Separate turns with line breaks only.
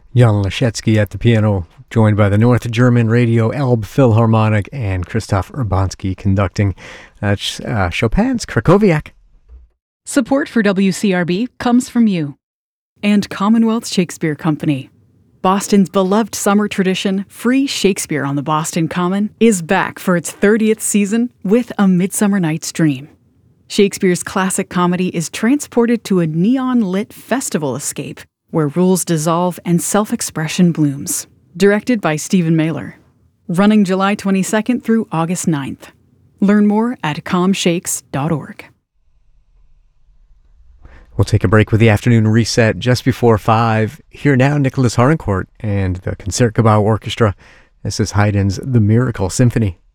Jan Leschetsky at the piano, joined by the North German Radio Elbe Philharmonic and Christoph Urbanski conducting. That's Chopin's Krakowiak.
Support for WCRB comes from you and Commonwealth Shakespeare Company. Boston's beloved summer tradition, Free Shakespeare on the Boston Common, is back for its 30th season with A Midsummer Night's Dream. Shakespeare's classic comedy is transported to a neon-lit festival escape where rules dissolve and self-expression blooms. Directed by Stephen Mailer. Running July 22nd through August 9th. Learn more at comshakes.org.
We'll take a break with the afternoon reset just before 5. Here now, Nicholas Harncourt and the Concertgebouw Orchestra. This is Haydn's The Miracle Symphony.